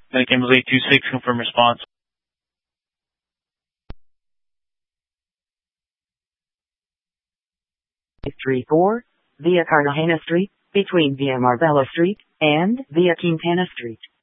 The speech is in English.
Campbell's 826, confirm response. 34, via Cartagena Street, between via Marbella Street and via Quintana Street.